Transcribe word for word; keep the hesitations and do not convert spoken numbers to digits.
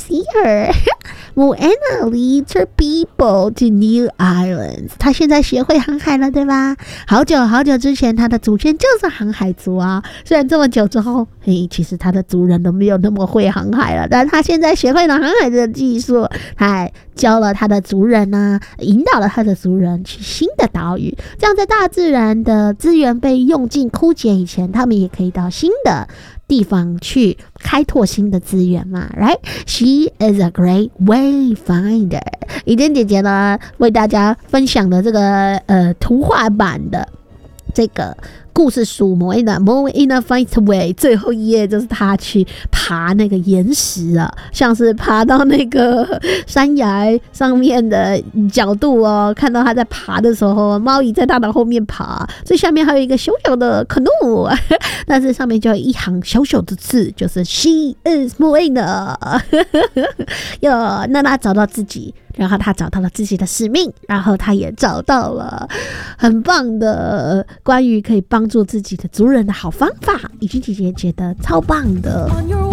here. Moana leads her people to new islands. 他现在学会航海了，对吧？好久好久之前，他的祖先就是航海族啊。虽然这么久之后，嘿，其实他的族人都没有那么会航海了，但他现在学会了航海的技术，他还教了他的族人啊，引导了他的族人去新的岛屿。这样在大自然的资源被用尽枯竭以前，他们也可以到新的地方去开拓新的资源嘛 ，right? She is a great wayfinder. 怡珍姐姐呢，为大家分享的这个呃图画版的这个故事书 Moana Moana Finds a Way， 最后一页就是他去爬那个岩石啊，像是爬到那个山崖上面的角度哦，看到他在爬的时候，猫姨在他的后面爬，最下面还有一个小小的 canoe， 但是上面就有一行小小的字，就是 She is Moana 哟，那他找到自己，然后他找到了自己的使命，然后他也找到了很棒的关于可以帮助自己的族人的好方法，怡君姐姐觉得超棒的。